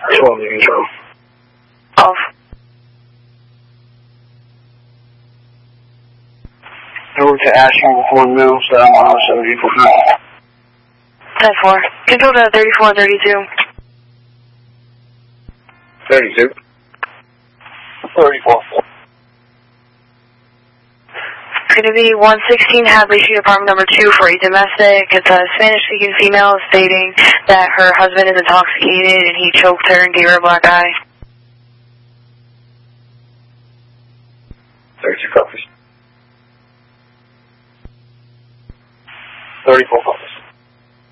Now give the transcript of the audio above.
12 control. Off. Over to Ashland Horn Mill, 7107 10-4. Control to 3432. 32. 34. Going to be 116 Hadley Street, apartment number 2 for a domestic. It's a Spanish-speaking female stating that her husband is intoxicated and he choked her and gave her a black eye. 32 copies. 34 copies.